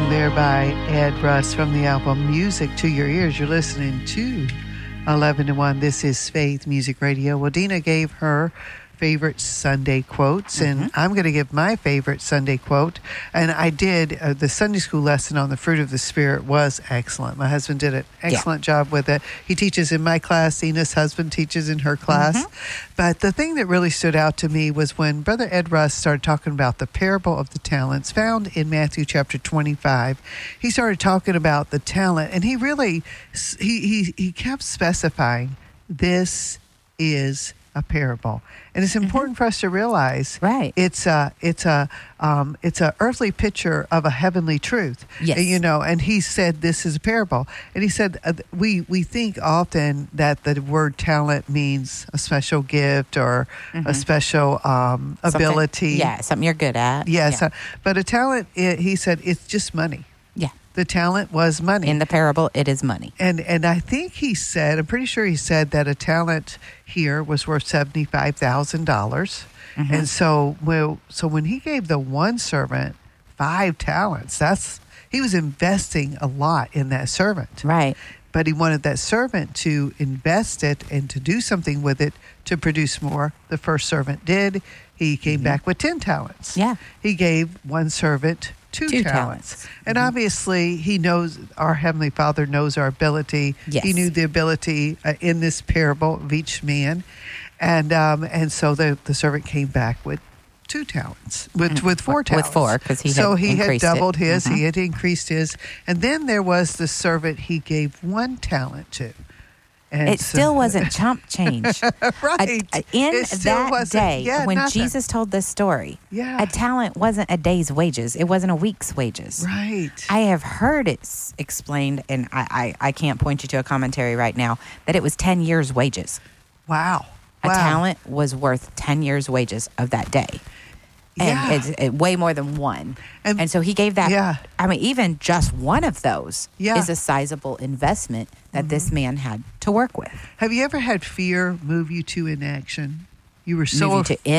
song there by Ed Russ from the album Music to Your Ears. You're listening to 11 to 1. This is Faith Music Radio. Well, Dina gave her favorite Sunday quotes, and I'm going to give my favorite Sunday quote. And I did, the Sunday school lesson on the fruit of the Spirit was excellent. My husband did an excellent job with it. He teaches in my class. Dina's husband teaches in her class. But the thing that really stood out to me was when Brother Ed Russ started talking about the parable of the talents found in Matthew chapter 25. He started talking about the talent, and he really, he kept specifying, this is a parable. And it's important for us to realize it's a earthly picture of a heavenly truth. Yes. You know, and he said this is a parable. And he said we think often that the word talent means a special gift or a special ability. Something you're good at. Yes. But a talent, he said, it's just money. Yeah. The talent was money. In the parable, it is money. And I think he said, I'm pretty sure he said that a talent here was worth $75,000. And so when he gave the one servant 5 talents, he was investing a lot in that servant. Right. But he wanted that servant to invest it and to do something with it to produce more. The first servant did. He came back with 10 talents. Yeah. He gave one servant two talents. And obviously, he knows, our Heavenly Father knows our ability. Yes. He knew the ability in this parable of each man. And so the servant came back with 2 talents, with 4 talents. With 4, because he had doubled it. his, he had increased his. And then there was the servant he gave 1 talent to. And it still wasn't chump change. Right. In that day, when nothing. Jesus told this story, a talent wasn't a day's wages. It wasn't a week's wages. Right. I have heard it explained, and I can't point you to a commentary right now, that it was 10 years' wages. Wow. A talent was worth 10 years' wages of that day. And it's way more than 1. And so he gave that. Yeah. I mean, even just one of those is a sizable investment that this man had to work with. Have you ever had fear move you to inaction? You were so Move you to